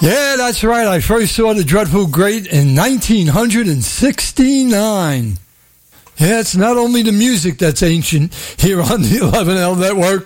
Yeah, that's right. I first saw the Dreadful Great in 1969. Yeah, it's not only the music that's ancient here on the 11L Network.